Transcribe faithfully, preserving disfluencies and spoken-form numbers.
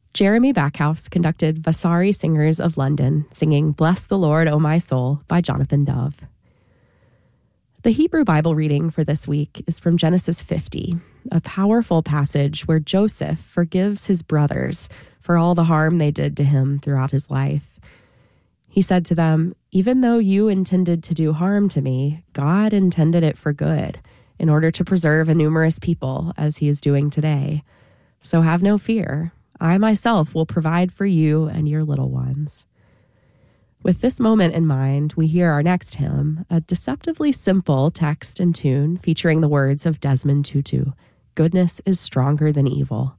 Jeremy Backhouse conducted Vasari Singers of London, singing Bless the Lord, O My Soul by Jonathan Dove. The Hebrew Bible reading for this week is from Genesis fifty, a powerful passage where Joseph forgives his brothers for all the harm they did to him throughout his life. He said to them, "Even though you intended to do harm to me, God intended it for good, in order to preserve a numerous people, as he is doing today. So have no fear. I myself will provide for you and your little ones." With this moment in mind, we hear our next hymn, a deceptively simple text and tune featuring the words of Desmond Tutu, "Goodness is stronger than evil."